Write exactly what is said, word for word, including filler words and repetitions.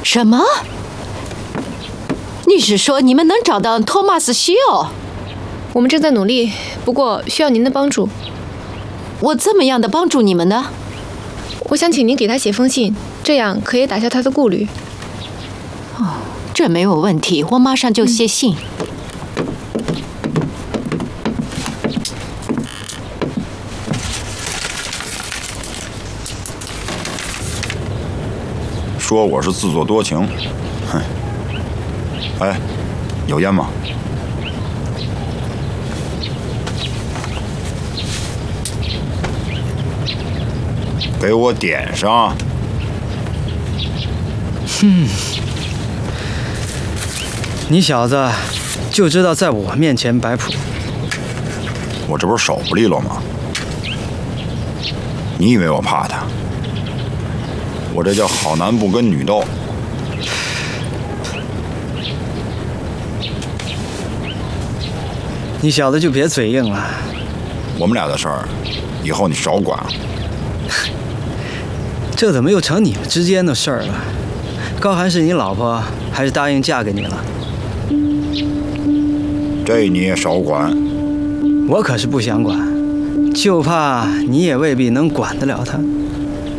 什么？你是说你们能找到托马斯·西欧？ 我们正在努力，不过需要您的帮助。 我怎么样的帮助你们呢？ 我想请您给他写封信，这样可以打消他的顾虑。 哦，这没有问题，我马上就写信。嗯、 说我是自作多情，哼！哎，有烟吗？给我点上。 哼，你小子就知道在我面前摆谱。 我这不是手不利落吗？你以为我怕他？我这叫好男不跟女斗。 你小子就别嘴硬了。 我们俩的事儿，以后你少管。 这怎么又成你们之间的事儿了？高寒是你老婆，还是答应嫁给你了？ 这你也少管。 我可是不想管，就怕你也未必能管得了她。